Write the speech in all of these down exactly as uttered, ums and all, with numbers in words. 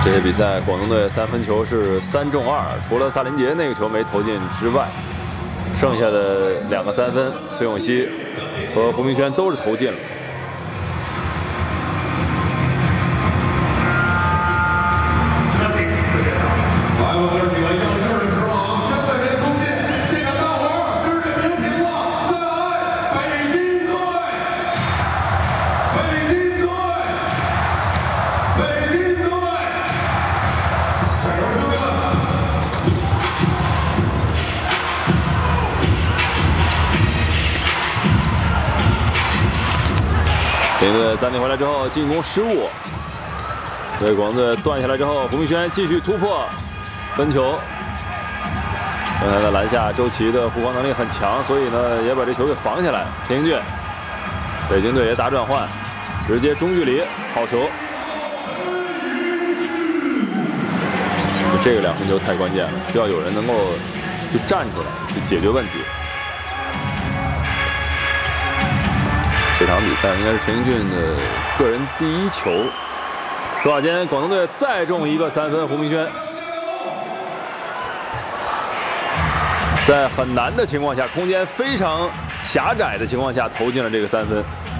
这些比赛，广东队三分球是三中二，除了萨林杰那个球没投进之外，剩下的两个三分，孙永熙和胡明轩都是投进了。 北京队暂停回来之后，进攻失误，对广东队断下来之后，胡明轩继续突破分球。刚才的篮下，周琦的护框能力很强，所以呢也把这球给防下来。田英俊，北京队也打转换，直接中距离，好球。这个两分球太关键了，需要有人能够去站出来去解决问题。 这场比赛应该是陈英俊的个人第一球。说话间，广东队再中一个三分，胡明轩在很难的情况下，空间非常狭窄的情况下投进了这个三分。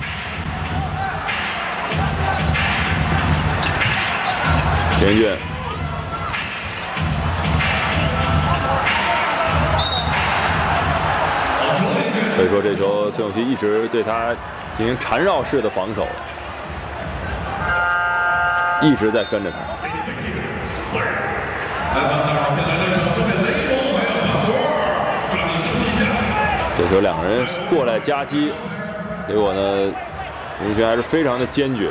陈英俊，所以说这球孙永熙一直对他 进行缠绕式的防守，一直在跟着他。这球两个人过来夹击，结果呢，胡明轩还是非常的坚决。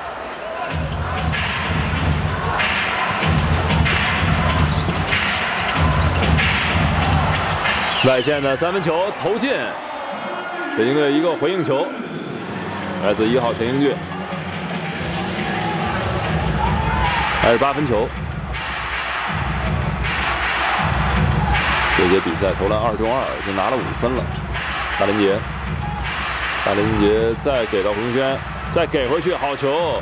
外线的三分球投进，北京队一个回应球。 来自一号陈英俊，二十八分球。这节比赛投篮二中二，已经拿了五分了。大林杰，大林杰再给到胡明轩，再给回去，好球！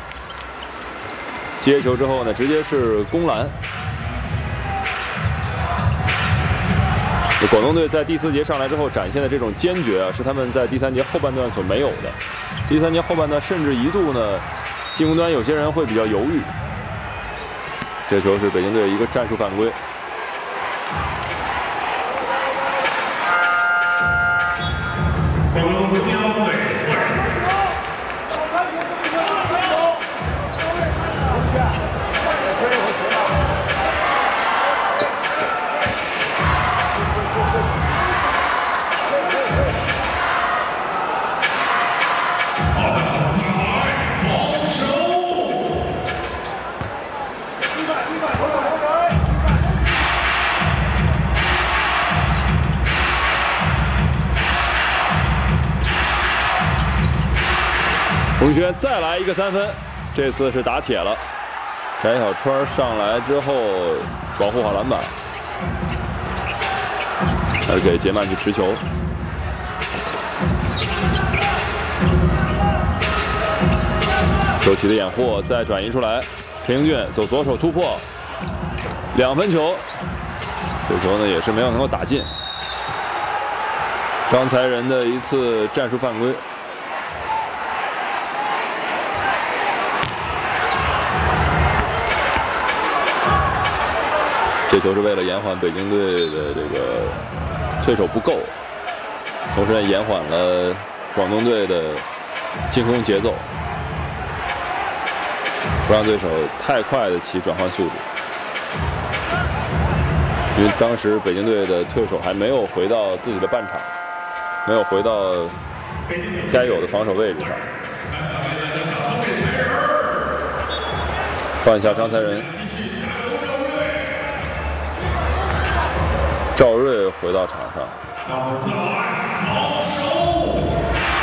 接球之后呢，直接是攻篮。广东队在第四节上来之后展现的这种坚决啊，是他们在第三节后半段所没有的。 第三节后半段，甚至一度呢，进攻端有些人会比较犹豫。这球是北京队一个战术犯规。胡明轩再来一个三分，这次是打铁了。翟小川上来之后保护好篮板，还是给杰曼去持球。周琦的掩护再转移出来，陈英俊走左手突破，两分球。这球呢也是没有能够打进。张才仁的一次战术犯规。 这球是为了延缓北京队的这个退守不够，同时也延缓了广东队的进攻节奏，不让对手太快的起转换速度。因为当时北京队的退守还没有回到自己的半场，没有回到该有的防守位置上。换下张才仁。 赵睿回到场上，